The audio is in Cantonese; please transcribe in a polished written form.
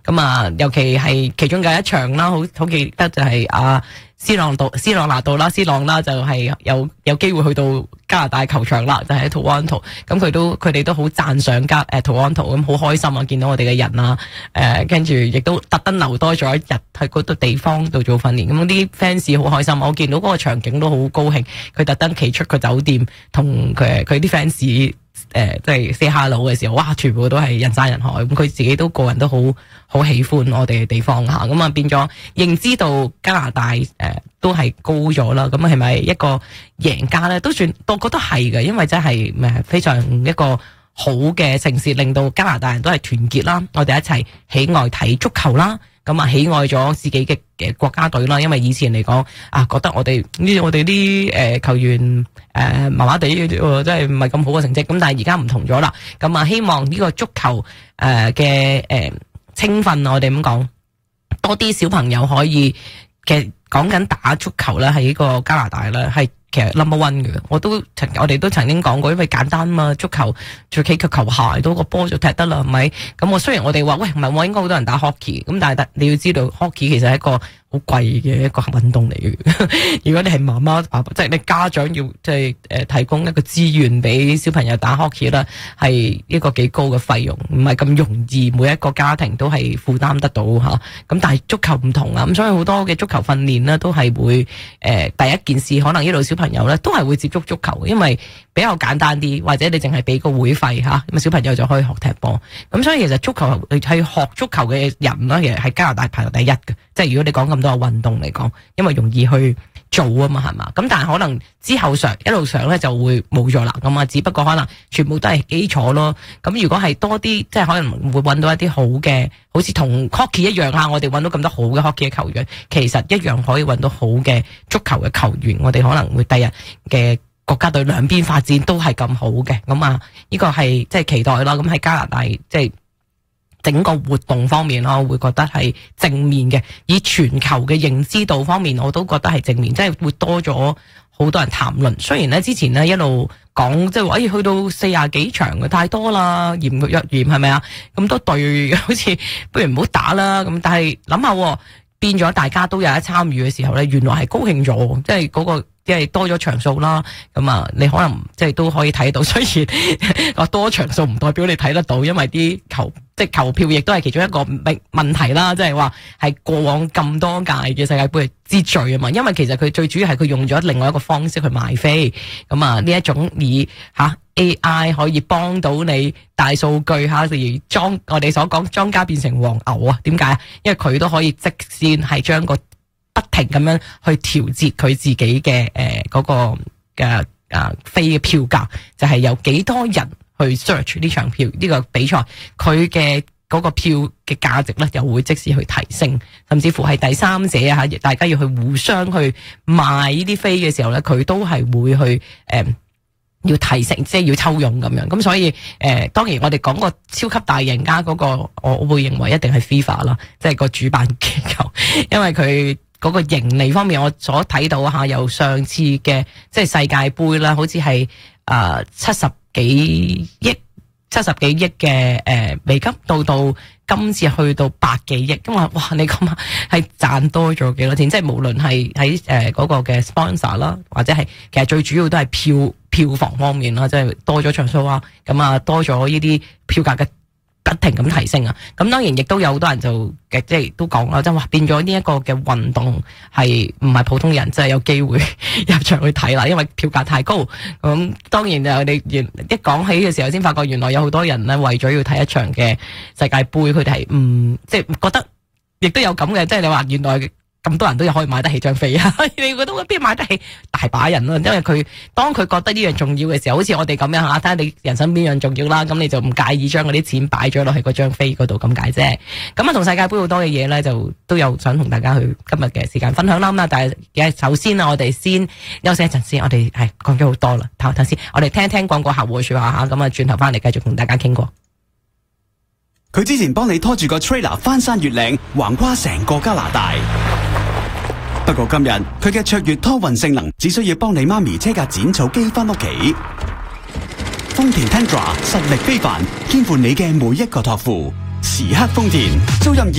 咁尤其係其中嘅一場啦，好記得就係斯朗啦，就係有機會去到加拿大球場啦，就係喺 Toronto。咁佢哋都好讚賞Toronto，咁好開心啊！見到我哋嘅人啊，跟住亦都特登留多咗一日喺嗰度地方度做訓練。咁啲 fans 好開心，我見到嗰個場景都好高興。佢特登企出個酒店同佢啲 fans 即係 say hello 嘅時候，哇！全部都係人山人海。咁佢自己個人都好喜歡我哋嘅地方吓，咁變咗認知到加拿大都係高咗啦。咁係咪一個贏家咧？都算，我覺得係嘅，因為真係非常一個好嘅城市，令到加拿大人都係團結啦。我哋一齊喜愛睇足球啦，咁喜愛咗自己嘅國家隊啦。因為以前嚟講覺得我哋啲球員麻麻地真係唔係咁好嘅成績。咁但係而家唔同咗啦。咁希望呢個足球嘅青訓，我哋咁講，多啲小朋友可以嘅講緊打足球咧，喺呢個加拿大咧係其實 number one 嘅。我哋都曾經講過，因為簡單嘛，足球最企腳球鞋到個波就踢得啦，係咪？咁雖然我哋話喂，唔係我應該好多人打 hockey， 咁但係你要知道 hockey 其實係一個好貴嘅一個運動嚟嘅。如果你係媽媽爸爸，即係你家長要即係提供一個資源俾小朋友打 hockey 啦，係一個幾高嘅費用，唔係咁容易每一個家庭都係負擔得到吓。咁但係足球唔同啊，咁所以好多嘅足球訓練呢都係會第一件事可能呢度小朋友咧都係會接觸足球，因為比較簡單啲，或者你淨係俾個會費吓，咁小朋友就可以學踢波。咁所以其實足球係學足球嘅人咧，其實係加拿大排到第一嘅。即係如果你講咁多運動嚟講，因為容易去做啊嘛，係嘛？咁但係可能之後一路上咧就會冇咗啦。咁只不過可能全部都係基礎咯。咁如果係多啲，即係可能會揾到一啲好嘅，好似同 hockey 一樣我哋揾到咁多好嘅 hockey 嘅球員，其實一樣可以揾到好嘅足球嘅球員。我哋可能會第日嘅國家隊兩邊發展都係咁好嘅。咁呢個係即係期待啦。咁喺加拿大即係整個活動方面我會覺得係正面嘅。以全球嘅認知度方面，我都覺得係正面，即係會多咗好多人談論。雖然咧之前咧一路講即係話去到40幾場嘅太多啦，嫌係咪啊？咁多隊好似不如唔好打啦。咁但係諗下變咗大家都有得參與嘅時候咧，原來係高興咗，即係嗰個即係多咗場數啦。咁你可能即係都可以睇到。雖然多場數唔代表你睇得到，因為啲球票亦都係其中一個問題啦。即係話係過往咁多屆嘅世界盃之最啊嘛。因為其實佢最主要係佢用咗另外一個方式去賣飛。咁呢一種以AI 可以幫到你大數據例如我哋所講莊家變成黃牛啊？點解？因為佢都可以即先係將個不停咁樣去調節佢自己嘅嗰個嘅飛嘅票價，就係有幾多人去 search 呢場票呢個比賽，佢嘅嗰個票嘅價值咧又會即時去提升，甚至乎係第三者大家要去互相去賣呢啲飛嘅時候咧，佢都係會去要提升，即係要抽佣咁樣。咁所以當然我哋講個超級大贏家嗰個，我會認為一定係 FIFA 啦，即係個主辦機構，因為佢嗰個盈利方面，我所睇到由上次嘅即係世界盃啦，好似係70幾億嘅美金，到今次去到100幾億，咁哇！你咁係賺多咗幾多錢？即係無論係喺嗰個嘅 sponsor 啦，或者係其實最主要都係票房方面啦，即係多咗場數咁多咗呢啲票價嘅不停咁提升啊！咁當然亦都有好多人就即係都講啦，即係話變咗呢一個嘅運動係唔係普通人即係有機會入場去睇啦，因為票價太高。咁當然你一講起嘅時候，先發覺原來有好多人咧為咗要睇一場嘅世界盃，佢哋係即係覺得亦都有咁嘅，即係你話原來咁多人都可以買得起張飛啊！你覺得邊買得起？大把人啦，因為當佢覺得呢樣重要嘅時候，好似我哋咁樣睇下你人生邊樣重要啦，咁你就唔介意將嗰啲錢擺咗落去嗰張飛嗰度咁解啫。咁同世界盃好多嘅嘢咧，就都有想同大家去今日嘅時間分享啦。咁但係首先我哋先休息一陣先，我哋係講咗好多啦，唞先，我哋聽一聽廣告客戶嘅說話咁轉頭翻嚟繼續同大家傾過。 佢之前幫你拖住個 trailer 翻山越嶺，橫跨成個加拿大。不過今日佢嘅卓越拖運性能，只需要幫你媽咪車架剪草機翻屋企。豐田 Tundra 實力非凡，肩負你嘅每一個託付。時刻豐田租賃